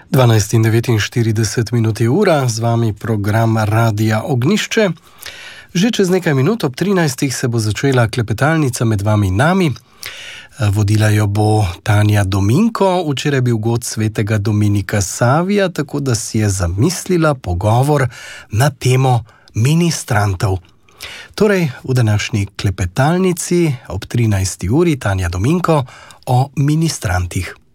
12:49 je ura, z vami program Radia Ognjišče. Že čez nekaj minut ob 13. se bo začela klepetalnica med vami in nami. Vodila jo bo Tanja Dominko. Včeraj je bil god svetega Dominika Savija, tako da si je zamislila pogovor na temo ministrantov. Torej, v današnji klepetalnici ob 13. uri Tanja Dominko o ministrantih.